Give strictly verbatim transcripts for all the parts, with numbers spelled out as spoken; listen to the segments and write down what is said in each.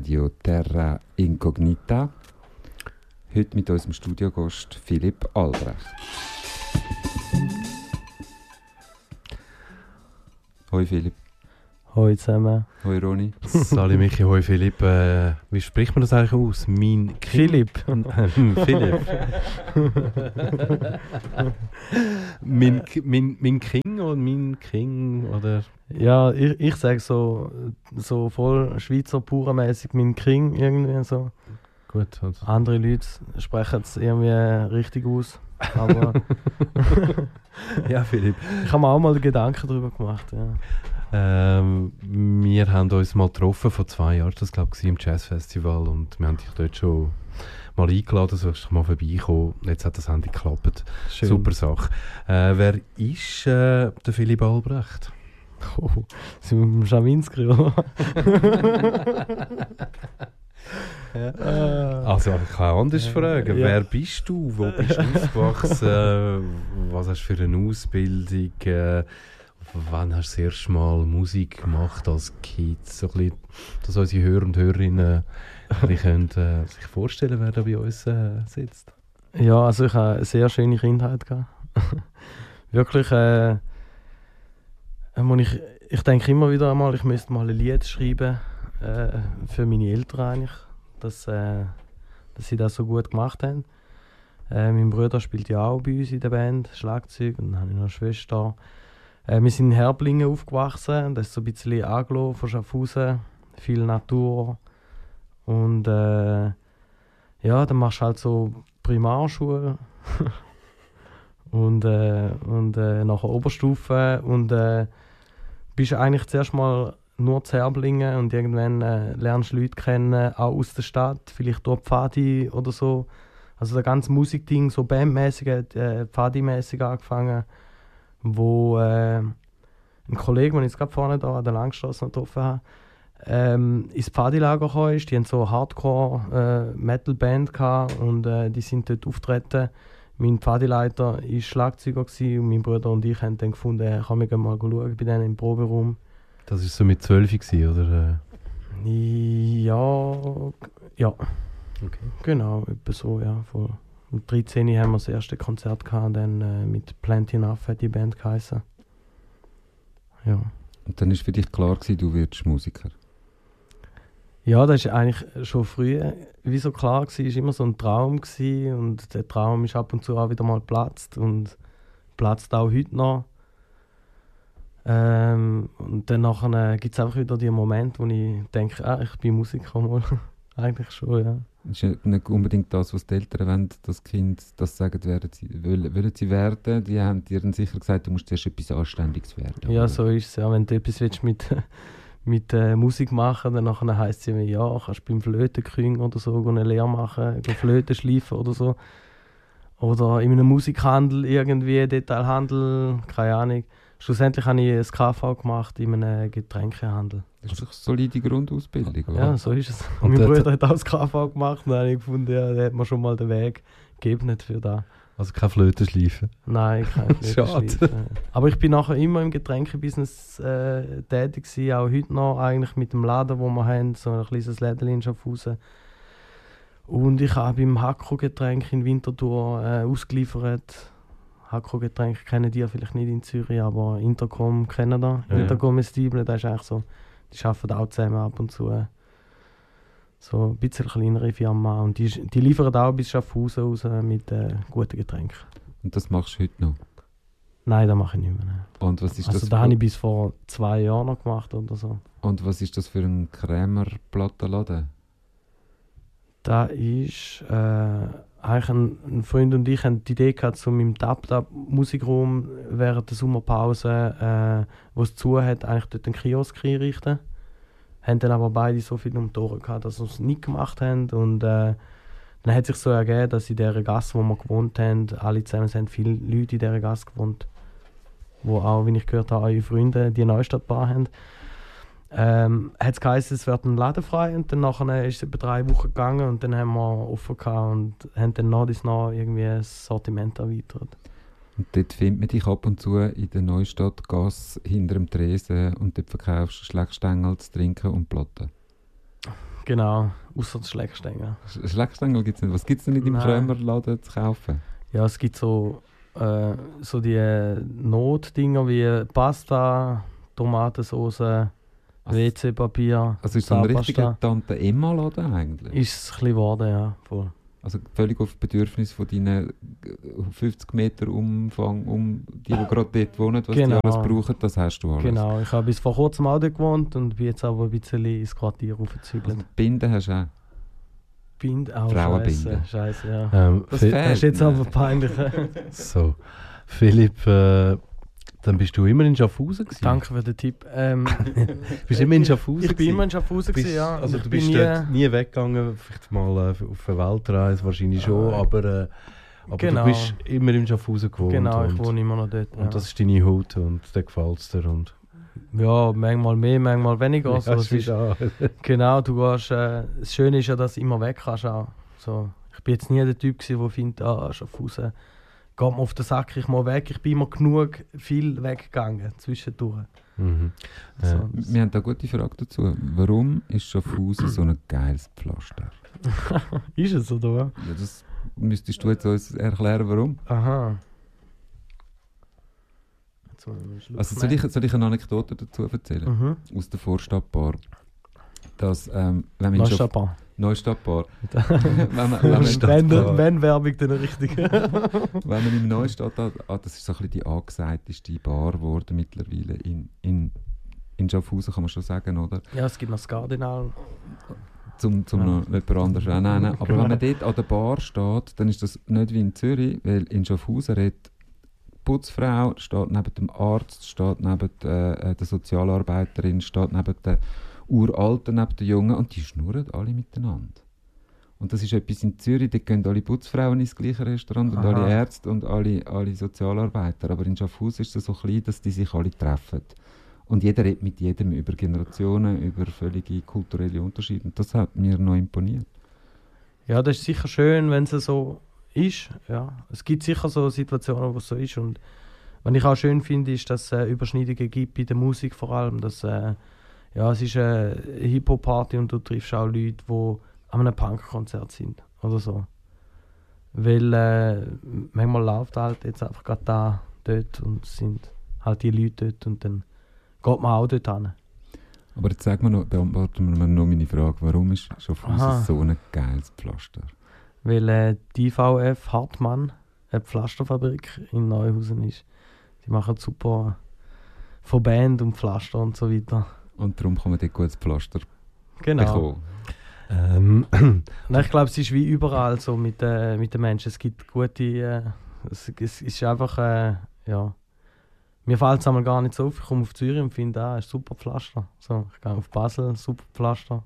Radio Terra Incognita. Heute mit unserem Studiogast Philipp Albrecht. Hoi Philipp. Hoi zusammen. Hoi Ronny. Sali Michi, hoi Philipp. Äh, wie spricht man das eigentlich aus? Mein Philipp. Philipp. mein, mein, mein King oder mein King oder... Ja, ich, ich sage so, so voll Schweizer purenmäßig mein King irgendwie so. Gut. Also. Andere Leute sprechen es irgendwie richtig aus. Aber ja, Philipp. Ich habe mir auch mal Gedanken darüber gemacht. Ja. Ähm, wir haben uns mal getroffen, vor zwei Jahren, das glaube ich, im Jazzfestival, und wir haben dich dort schon mal eingeladen, sollst du mal vorbeikommen. Jetzt hat das Handy geklappt. Schön. Super Sache. Äh, wer ist äh, der Philipp Albrecht? Oh, sind wir mit dem Schawinski, oder? Ja. Also ich kann anders fragen. Ja. Wer bist du? Wo bist du aufgewachsen? Was hast du für eine Ausbildung? Äh, wann hast du das erste Mal Musik gemacht als Kind? So ein bisschen, dass unsere Hörer und Hörerinnen äh, können, äh, sich vorstellen, wer da bei uns äh, sitzt. Ja, also ich hatte eine sehr schöne Kindheit gehabt. Wirklich, äh, ich, ich denke immer wieder einmal, ich müsste mal ein Lied schreiben äh, für meine Eltern eigentlich. Dass, äh, dass sie das so gut gemacht haben. Äh, mein Bruder spielt ja auch bei uns in der Band, Schlagzeug, und dann habe ich noch eine Schwester. Äh, wir sind in Herblingen aufgewachsen, das ist so ein bisschen Aglo von Schaffhausen, viel Natur. Und äh, ja, dann machst du halt so Primarschule und, äh, und äh, nachher Oberstufe und äh, bist eigentlich zuerst mal nur zu Herblingen und irgendwann äh, lernst du Leute kennen, auch aus der Stadt, vielleicht durch Pfadi oder so. Also das ganze Musikding, so bandmäßig, äh, Pfadi-mäßig angefangen, wo äh, ein Kollege, den ich jetzt gerade vorne da an der Langstrasse noch getroffen habe, ähm, ins Pfadi-Lager gekommen ist. Die hatten so Hardcore-Metal-Band gehabt und äh, die sind dort auftreten. Mein Pfadi-Leiter war Schlagzeuger und mein Bruder und ich haben dann gefunden, äh, kann ich mal schauen bei denen im Proberaum. Das war so mit zwölf, oder? Ja, ja. Okay. Genau, etwa so, ja. Vor dreizehn haben wir das erste Konzert gehabt, und dann äh, mit Plenty Enough hat die Band geheißen. Ja. Und dann war für dich klar gewesen, du wirst Musiker? Ja, das war eigentlich schon früh, wie so klar gewesen, ist immer so ein Traum gewesen, und der Traum ist ab und zu auch wieder mal geplatzt und platzt auch heute noch. Ähm, und dann äh, gibt es einfach wieder die Momente, wo ich denke, ah, ich bin Musiker mal. Eigentlich schon, ja. Das ist ja nicht unbedingt das, was die Eltern wollen, dass Kind das sagen, werden sie, wollen, wollen sie werden. Die haben dir dann sicher gesagt, du musst zuerst etwas Anständiges werden. Ja, so ist es. Ja. Wenn du etwas willst mit, mit äh, Musik machen willst, dann heisst es immer, ja, kannst du beim Flötenküng oder so eine Lehre machen, Flöte schleifen oder so. Oder in einem Musikhandel irgendwie, Detailhandel, keine Ahnung. Schlussendlich habe ich ein K V gemacht in einem Getränkehandel. Das ist doch eine solide Grundausbildung, oder? Ja, so ist es. Und mein dort- Bruder hat auch das K V gemacht und dann habe ich gefunden, ja, der hat mir schon mal den Weg gegeben für das. Also keine Flöte schleifen. Nein, kein Schade. Schleifen. Aber ich bin nachher immer im Getränkebusiness äh, tätig gewesen, auch heute noch eigentlich mit dem Laden, wo wir haben, so ein kleines Läden in Schaffhausen. Und ich habe beim Hakko-Getränk in Winterthur äh, ausgeliefert. Hakko-Getränk kennen die ja vielleicht nicht in Zürich, aber Intercom kennen da. Ja, Intercomestible, das ist eigentlich so, die arbeiten auch zusammen ab und zu. Äh, so ein bisschen kleinere Firma. Und die, die liefern auch bis Schaffhausen raus mit äh, guten Getränken. Und das machst du heute noch? Nein, das mache ich nicht mehr. Nein. Und was ist Also das da für, habe ich bis vor zwei Jahren noch gemacht oder so. und was ist das für ein Krämer-Plattenladen? Da ist äh, eigentlich ein, ein Freund und ich haben die Idee gehabt, so mit dem Tap-Tap-Musikraum während der Sommerpause, äh, wo es zu hat, eigentlich dort einen Kiosk einrichten. Haben dann aber beide so viel um die Ohren gehabt, dass wir es nicht gemacht haben. Und äh, dann hat sich so ergeben, dass in dieser Gasse, wo wir gewohnt haben, alle zusammen, es haben viele Leute in dieser Gasse gewohnt, wo auch, wie ich gehört habe, eure Freunde die Neustadtbar haben. Ähm, hat es geheißen, es wird ein Laden frei, und dann nachher ist es etwa drei Wochen gegangen und dann haben wir offen gehabt und haben dann nach dies nach irgendwie das Sortiment erweitert. Und dort findet man dich ab und zu in der Neustadtgasse hinter dem Tresen und dort verkaufst du Schleckstängel zu trinken und Platten. Genau, außer die Schlägstängel. Sch- Schlägstängel gibt es nicht. Was gibt es denn nicht im Nein. Krömerladen zu kaufen? Ja, es gibt so, äh, so die Notdinger wie Pasta, Tomatensauce, Also- W C-Papier, Also ist es so ein Zahnpasta. richtiger Tante-Emma-Laden eigentlich? Ist es ein bisschen geworden, ja. Voll. Also völlig auf Bedürfnis von deinen fünfzig Meter Umfang, um die, die gerade dort wohnen, was Genau. die alles brauchen, das hast du alles. Genau, ich habe bis vor kurzem auch dort gewohnt und bin jetzt aber ein bisschen ins Quartier raufgezügelt. Also Binden hast du auch. Bind auch Frauenbinden. Scheiße, Scheiße, ja. Ähm, Das Fi- fehlt. Das ist jetzt Nein. aber peinlich. so, Philipp, äh, dann bist du immer in Schaffhausen gewesen? Danke für den Tipp. Ähm, Bist du immer in Schaffhausen ich bin immer in gewesen? Schaffhausen, Bist- gewesen, ja. Also Ich du bin bist nie- dort nie weggegangen, vielleicht mal äh, auf eine Weltreise, wahrscheinlich schon, Ah, aber, äh, aber genau. du bist immer in Schaffhausen gewohnt. Genau, ich und, wohne immer noch dort. und ja. das ist deine Haut und da gefällt es dir. Und Ja, manchmal mehr, manchmal weniger. Ja, so, es ist ist, wieder- genau, du gehst, äh, das Schöne ist ja, dass du immer weg kannst. Auch. So, ich bin jetzt nie der Typ, gewesen, der findet, ah, Schaffhausen geht mir auf den Sack, ich mal weg. Ich bin immer genug viel weggegangen zwischendurch. Mhm. So, Äh, Wir haben da eine gute Frage dazu. Warum ist Schaffhausen so ein geiles Pflaster? ist es so, oder? Ja, das müsstest du jetzt uns erklären, warum. Aha. Jetzt muss ich einen Schluck Also soll ich, soll ich eine Anekdote dazu erzählen? Mhm. Aus der Vorstadtbar. Dass, ähm, wenn man in Schaff- Neustadt-Bar. Neustadtbar. wenn, man, wenn, man, Wenn, Neustadt-Bar. wenn Werbung, dann richtig. wenn man im Neustadt, ah, ah, das ist so ein bisschen die angesagteste Bar geworden mittlerweile in, in, in Schaffhausen, kann man schon sagen, oder? Ja, es gibt noch das Cardinal. Zum, zum Ja. noch jemand anderes auch nennen. Aber wenn man dort an der Bar steht, dann ist das nicht wie in Zürich, weil in Schaffhausen redet die Putzfrau, steht neben dem Arzt, steht neben äh, der Sozialarbeiterin, steht neben der Uralten, neben den Jungen und die schnurren alle miteinander. Und das ist etwas in Zürich, da gehen alle Putzfrauen ins gleiche Restaurant und Aha. alle Ärzte und alle, alle Sozialarbeiter. Aber in Schaffhausen ist es so klein, dass die sich alle treffen. Und jeder redet mit jedem über Generationen, über völlige kulturelle Unterschiede. Und das hat mir noch imponiert. Ja, das ist sicher schön, wenn es so ist. Ja. Es gibt sicher so Situationen, wo es so ist. Und was ich auch schön finde, ist, dass es äh, Überschneidungen gibt bei der Musik vor allem. Dass, äh, ja, es ist eine Hip-Hop-Party und du triffst auch Leute, die an einem Punk-Konzert sind oder so. Weil äh, manchmal läuft halt jetzt einfach gerade da, dort und es sind halt die Leute dort und dann geht man auch dort hin. Aber jetzt sag mir noch, beantworten wir noch meine Frage, warum ist Aha. Schaffhausen so ein geiles Pflaster? Weil äh, die I V F Hartmann, eine Pflasterfabrik in Neuhausen ist. Die machen super Verbände und Pflaster und so weiter. Und darum kann man dort gutes Pflaster Genau. bekommen. ähm, Nein, ich glaube, es ist wie überall so mit, äh, mit den Menschen. Es gibt gute. Äh, es, es ist einfach. Äh, ja. Mir fällt es einmal gar nicht so auf. Ich komme auf Zürich und finde, ah, ist super Pflaster. So, ich gehe auf Basel, super Pflaster.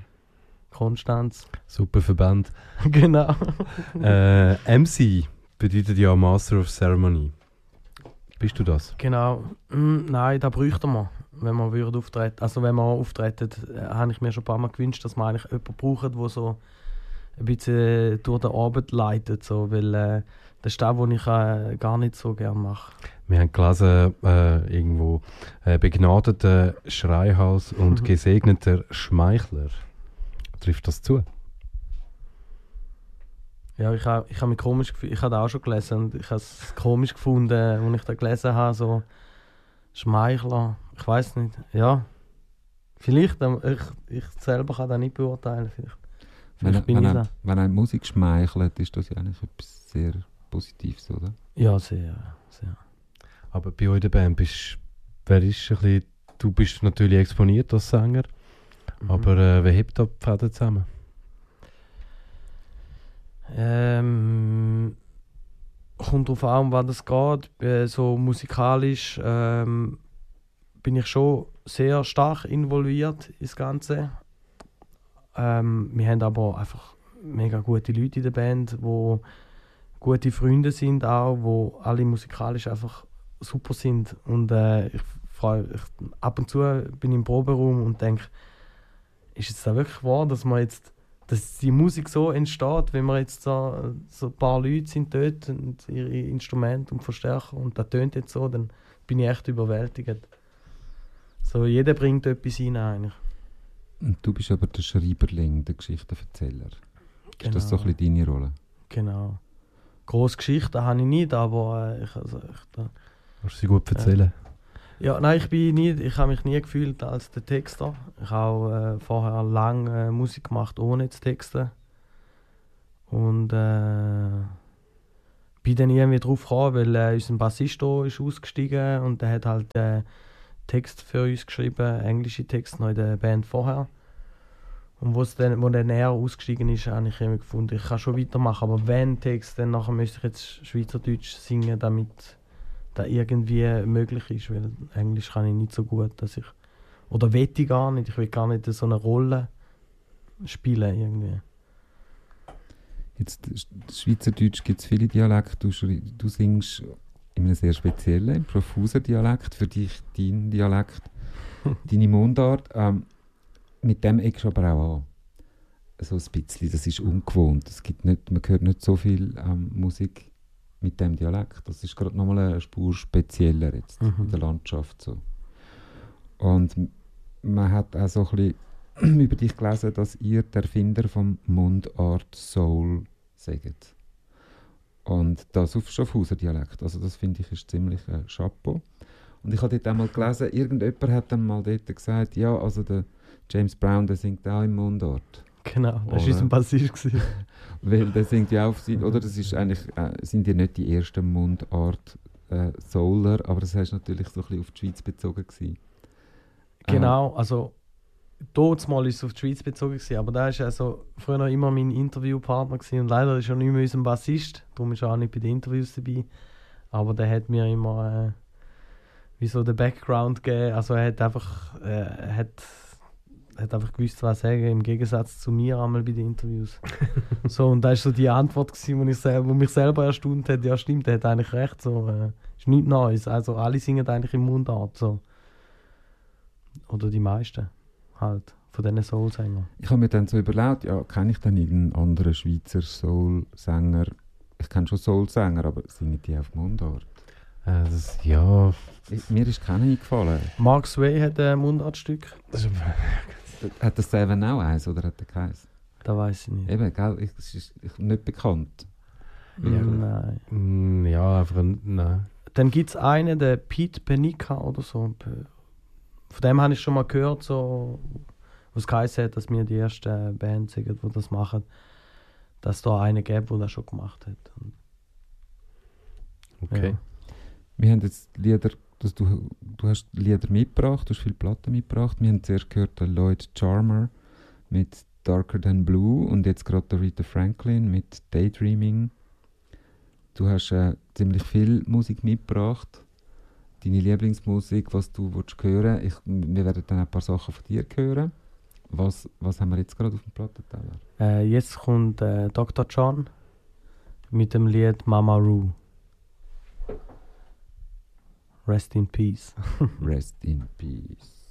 Konstanz. super Verband. Genau. Äh, M C bedeutet ja Master of Ceremony. Bist du das? Genau. Mm, nein, da bräuchte man, wenn man würde auftreten. Also wenn man auftreten, äh, habe ich mir schon ein paar Mal gewünscht, dass man eigentlich jemanden braucht, der so ein bisschen durch die Arbeit leitet. So, weil äh, das ist das, was ich äh, gar nicht so gerne mache. Wir haben gelesen, äh, irgendwo äh, begnadeter Schreihals und Mhm. gesegneter Schmeichler. Trifft das zu? Ja, ich habe ich hab mich komisch gefühlt. Ich habe das auch schon gelesen und ich habe es komisch gefunden, als ich das gelesen habe. So Schmeichler, ich weiß nicht. Ja, vielleicht. ähm, Ich, ich selber kann das nicht beurteilen. Vielleicht, Wenn, vielleicht bin wenn, ich ein- da. wenn eine Musik schmeichelt, ist das ja eigentlich etwas sehr Positives, oder? Ja, sehr. sehr. Aber bei euch in der Band bist wer ist ein bisschen, du bist natürlich exponiert als Sänger, Mhm. aber äh, wer hebt da die Fäden zusammen? Ähm, kommt darauf an, um was es geht. Äh, So musikalisch ähm, bin ich schon sehr stark involviert ins Ganze. Ähm, wir haben aber einfach mega gute Leute in der Band, wo gute Freunde sind auch, wo alle musikalisch einfach super sind. Und äh, ich freu, ich, ab und zu bin ich im Proberaum und denke, ist es da wirklich wahr, dass man jetzt dass die Musik so entsteht, wenn wir jetzt so, so ein paar Leute sind dort und ihre Instrumente und Verstärker und das tönt jetzt so, dann bin ich echt überwältigt. So, jeder bringt etwas rein eigentlich. Und du bist aber der Schreiberling, der Geschichtenerzähler. Genau. Ist das so ein bisschen deine Rolle? Genau. Grosse Geschichten habe ich nicht, aber äh, ich, also, ich, da, Kannst du sie gut erzählen? ja, nein, ich bin nie, ich habe mich nie gefühlt als der Texter. Ich habe äh, vorher lange äh, Musik gemacht, ohne zu texten. Und äh, bin dann irgendwie drauf gekommen, weil äh, unser Bassist da ist ausgestiegen und der hat halt äh, Text für uns geschrieben, englische Texte noch in der Band vorher. Und wo's dann, wo dann er ausgestiegen ist, habe ich irgendwie gefunden, ich kann schon weitermachen, aber wenn Text, dann nachher müsste ich jetzt Schweizerdeutsch singen, damit das irgendwie möglich ist, weil Englisch kann ich nicht so gut, dass ich, oder will ich gar nicht, ich will gar nicht so eine Rolle spielen irgendwie. Jetzt, Schweizerdeutsch gibt es viele Dialekte. Du, schrei- du singst in einem sehr speziellen, profusen Dialekt. Für dich dein Dialekt, deine Mundart. Ähm, mit dem eckst du aber auch an. So ein bisschen, das ist ungewohnt. Es gibt nicht, man hört nicht so viel ähm, Musik mit dem Dialekt. Das ist gerade nochmal eine Spur spezieller jetzt Mhm. in der Landschaft. So. Und m- man hat auch so ein bisschen über dich gelesen, dass ihr der Erfinder vom Mundart Soul seid. Und das auf Schaffhauser Dialekt. Also das finde ich ist ziemlich ein Chapeau. Und ich habe dort einmal gelesen, irgendjemand hat dann mal dort gesagt, ja, also der James Brown, der singt auch im Mundart. Genau, das war Oder? unser Bassist. gewesen. Weil der singt ja auf sie, oder das ist eigentlich, äh, sind ja nicht die ersten Mundart äh, Souler, aber das heißt natürlich so ein bisschen auf die Schweiz bezogen gewesen. Genau, also dort mal ist es auf die Schweiz bezogen gewesen, aber da ist also früher noch immer mein Interviewpartner gewesen und leider ist er nicht mehr unser Bassist, darum ist er auch nicht bei den Interviews dabei. Aber der hat mir immer äh, wie so den Background gegeben, also er hat einfach, äh, er hat, hat einfach gewusst, was sagen, im Gegensatz zu mir einmal bei den Interviews. So, und da ist so die Antwort gewesen, wo, ich sel- wo mich selber erstaunt hat, ja stimmt, der hat eigentlich recht, so, äh, ist nichts Neues, also alle singen eigentlich im Mundart, so. Oder die meisten halt, von diesen Soul-Sängern. Ich habe mir dann so überlegt, ja, kenne ich dann irgendeinen anderen Schweizer Soul-Sänger? Ich kenne schon Soul-Sänger, aber singen die auf Mundart? Äh, das, ja, Ich, mir ist keiner eingefallen. Mark Sway hat ein Mundartstück, das ist, Hat der Seven auch eins oder hat der keins? das weiß ich nicht. Eben, gell, ich, es ist ich, nicht bekannt. Ja. Nein. mm, ja, einfach ein, nein. Dann gibt es einen, der Pete Benica oder so. Von dem habe ich schon mal gehört, so, was geheißen hat, dass wir die erste Band sind, die das machen. Dass es da einen gibt, der das schon gemacht hat. Und, Okay. ja. Wir haben jetzt Lieder, dass du, du hast Lieder mitgebracht, du hast viele Platten mitgebracht. Wir haben zuerst gehört den Lloyd Charmer mit Darker Than Blue und jetzt gerade der Rita Franklin mit Daydreaming. Du hast äh, ziemlich viel Musik mitgebracht. Deine Lieblingsmusik, was du willst hören. Ich, wir werden dann ein paar Sachen von dir hören. Was, was haben wir jetzt gerade auf dem Plattenteller? Äh, jetzt kommt äh, Doktor John mit dem Lied Mama Ru. Rest in Peace. Rest in Peace.